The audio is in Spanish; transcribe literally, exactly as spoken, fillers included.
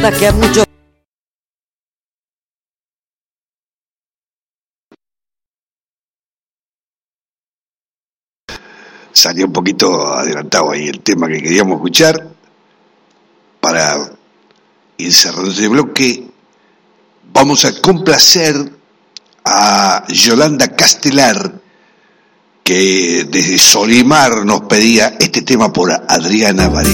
verdad que a muchos... Salió un poquito adelantado ahí el tema que queríamos escuchar. Para ir cerrando este bloque, vamos a complacer a Yolanda Castelar, que desde Solimar nos pedía este tema por Adriana Varela.